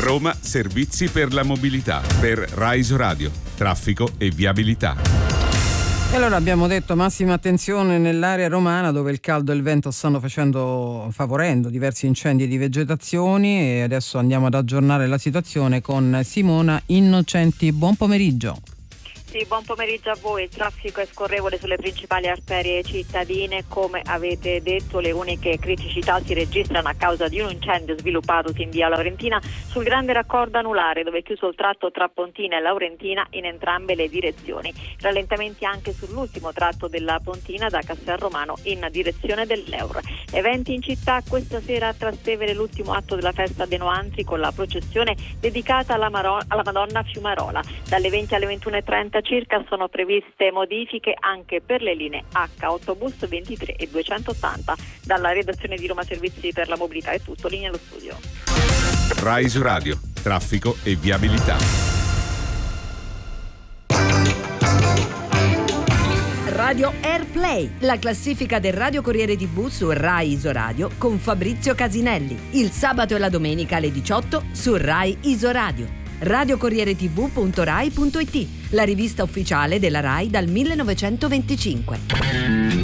Roma Servizi per la mobilità. Per Rai Radio, traffico e viabilità. E allora abbiamo detto massima attenzione nell'area romana, dove il caldo e il vento stanno favorendo diversi incendi di vegetazioni, e adesso andiamo ad aggiornare la situazione con Simona Innocenti. Buon pomeriggio. Sì, buon pomeriggio a voi. Il traffico è scorrevole sulle principali arterie cittadine. Come avete detto, le uniche criticità si registrano a causa di un incendio sviluppatosi in via Laurentina sul grande raccordo anulare, dove è chiuso il tratto tra Pontina e Laurentina in entrambe le direzioni. Rallentamenti anche sull'ultimo tratto della Pontina da Castel Romano in direzione dell'Eur. Eventi in città questa sera a Trastevere, l'ultimo atto della festa dei Noantri con la processione dedicata alla Madonna Fiumarola. Dalle 20 alle 21:30 circa sono previste modifiche anche per le linee H, autobus 23 e 280. Dalla redazione di Roma Servizi per la mobilità è tutto, linea allo studio. Rai Radio, traffico e viabilità. Radio Airplay, la classifica del Radio Corriere TV su Rai Isoradio con Fabrizio Casinelli. Il sabato e la domenica alle 18 su Rai Isoradio. radiocorrieretv.rai.it, la rivista ufficiale della Rai dal 1925.